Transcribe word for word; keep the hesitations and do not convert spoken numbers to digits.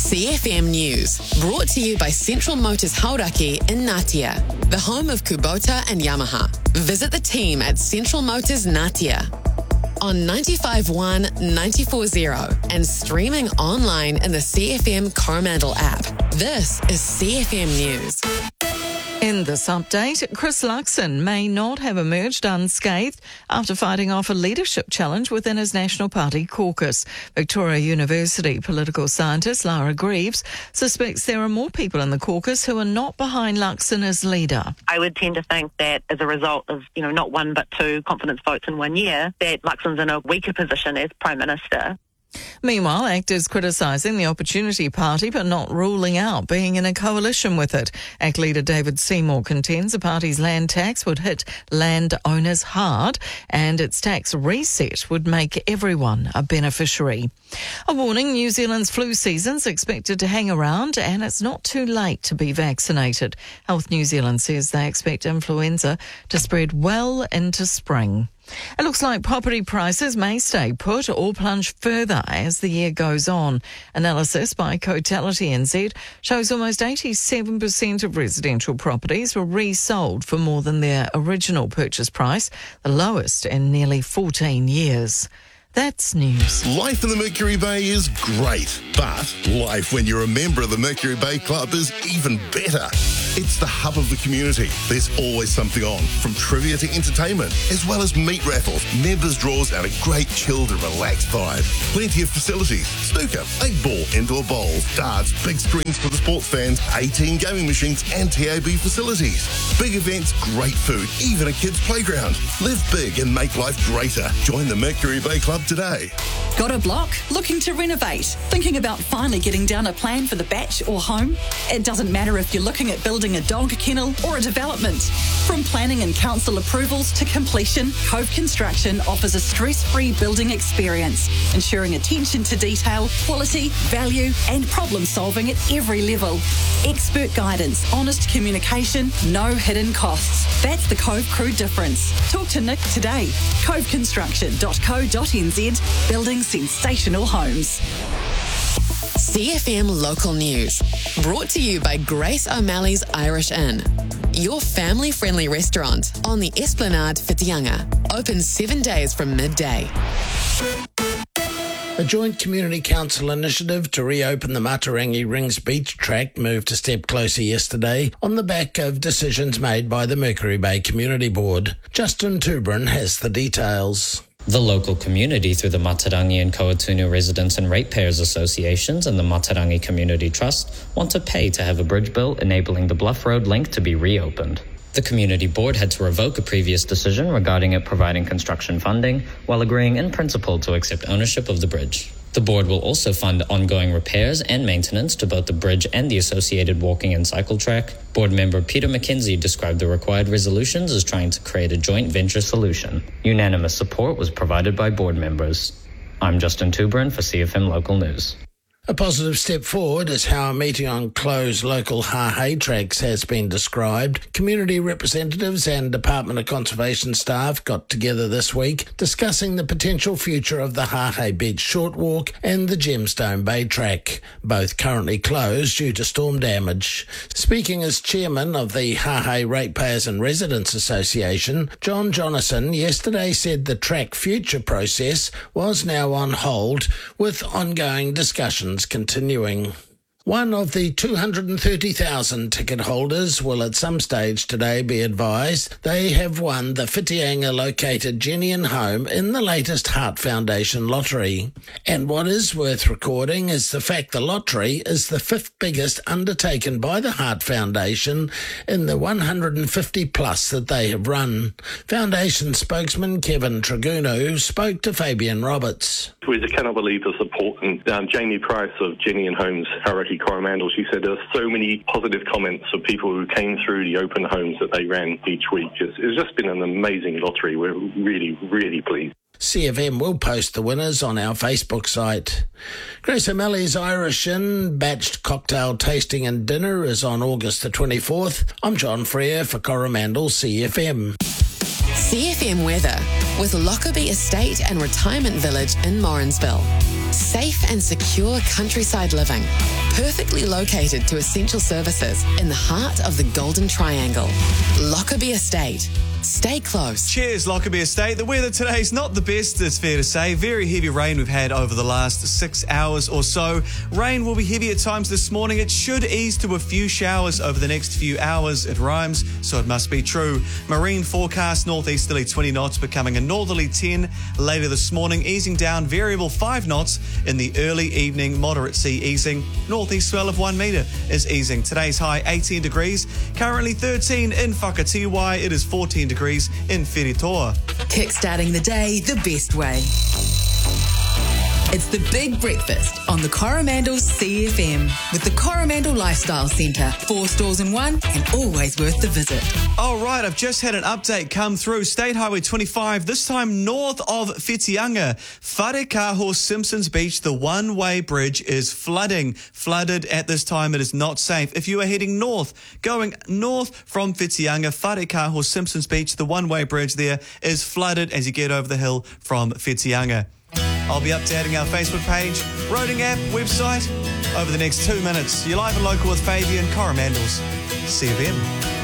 C F M News, brought to you by Central Motors Hauraki in Ngatea, the home of Kubota and Yamaha. Visit the team at Central Motors Ngatea on ninety-five point one, ninety-four point zero and streaming online in the C F M Coromandel app. This is C F M News. In this update, Chris Luxon may not have emerged unscathed after fighting off a leadership challenge within his National Party caucus. Victoria University political scientist Lara Greaves suspects there are more people in the caucus who are not behind Luxon as leader. I would tend to think that as a result of, you know, not one but two confidence votes in one year, that Luxon's in a weaker position as Prime Minister. Meanwhile, actors criticising the Opportunity Party but not ruling out being in a coalition with it. A C T leader David Seymour contends the party's land tax would hit landowners hard and its tax reset would make everyone a beneficiary. A warning, New Zealand's flu season's expected to hang around and it's not too late to be vaccinated. Health New Zealand says they expect influenza to spread well into spring. It looks like property prices may stay put or plunge further as the year goes on. Analysis by Cotality N Z shows almost eighty-seven percent of residential properties were resold for more than their original purchase price, the lowest in nearly fourteen years. That's news. Life in the Mercury Bay is great, but life when you're a member of the Mercury Bay Club is even better. It's the hub of the community. There's always something on, from trivia to entertainment, as well as meat raffles, members' draws, and a great chilled and relaxed vibe. Plenty of facilities: snooker, eight ball, indoor bowls, darts, big screens for the sports fans, eighteen gaming machines, and T A B facilities. Big events, great food, even a kids' playground. Live big and make life greater. Join the Mercury Bay Club today. Got a block? Looking to renovate? Thinking about finally getting down a plan for the batch or home? It doesn't matter if you're looking at building a dog kennel or a development. From planning and council approvals to completion, Cove Construction offers a stress-free building experience, ensuring attention to detail, quality, value and problem solving at every level. Expert guidance, honest communication, no hidden costs. That's the Cove Crew difference. Talk to Nick today. cove construction dot co dot n z, building sensational homes. C F M Local News, brought to you by Grace O'Malley's Irish Inn, your family-friendly restaurant on the Esplanade Whitianga, open seven days from midday. A joint community council initiative to reopen the Matarangi Rings Beach track moved a step closer yesterday on the back of decisions made by the Mercury Bay Community Board. Justin Tubrin has the details. The local community, through the Matarangi and Kauatunu Residents and Ratepayers Associations and the Matarangi Community Trust, want to pay to have a bridge built enabling the Bluff Road link to be reopened. The community board had to revoke a previous decision regarding it providing construction funding, while agreeing in principle to accept ownership of the bridge. The board will also fund ongoing repairs and maintenance to both the bridge and the associated walking and cycle track. Board member Peter McKenzie described the required resolutions as trying to create a joint venture solution. Unanimous support was provided by board members. I'm Justin Tubrin for C F M Local News. A positive step forward is how a meeting on closed local Hahei tracks has been described. Community representatives and Department of Conservation staff got together this week discussing the potential future of the Hahei Beach Short Walk and the Gemstone Bay track, both currently closed due to storm damage. Speaking as chairman of the Hahei Ratepayers and Residents Association, John Jonathan yesterday said the track future process was now on hold with ongoing discussions continuing. One of the two hundred thirty thousand ticket holders will at some stage today be advised they have won the Whitianga-located Genian home in the latest Heart Foundation lottery. And what is worth recording is the fact the lottery is the fifth biggest undertaken by the Heart Foundation in the one hundred fifty plus that they have run. Foundation spokesman Kevin Tragunu spoke to Fabian Roberts. We just cannot believe the support. And um, Jamie Price of Genian Homes, Hauraki Coromandel, she said there are so many positive comments of people who came through the open homes that they ran each week. It's, it's just been an amazing lottery. We're really, really pleased. C F M will post the winners on our Facebook site. Grace O'Malley's Irish Inn batched cocktail tasting and dinner is on August the twenty-fourth. I'm John Freer for Coromandel C F M. C F M weather with Lockerbie Estate and Retirement Village in Morrinsville. Safe and secure countryside living, perfectly located to essential services in the heart of the Golden Triangle. Lockerbie Estate. Stay close. Cheers, Lockerbie Estate. The weather today is not the best, it's fair to say. Very heavy rain we've had over the last six hours or so. Rain will be heavy at times this morning. It should ease to a few showers over the next few hours. It rhymes, so it must be true. Marine forecast northeasterly twenty knots, becoming a northerly ten later this morning, easing down variable five knots in the early evening. Moderate sea easing. Northeast swell of one metre is easing. Today's high eighteen degrees, currently thirteen in Whakatiwai. It is fourteen degrees in Whiritoa. Kickstarting the day the best way. It's the Big Breakfast on the Coromandel C F M with the Coromandel Lifestyle Centre. Four stores in one and always worth the visit. All right, I've just had an update come through. State Highway twenty-five, this time north of Whitianga. Wharekaho Simpsons Beach, the one-way bridge is flooding. Flooded at this time, it is not safe. If you are heading north, going north from Whitianga, Wharekaho Simpsons Beach, the one-way bridge there is flooded as you get over the hill from Whitianga. I'll be updating our Facebook page, Roading app, website over the next two minutes. You're live and local with Fabian, Coromandel's C F M.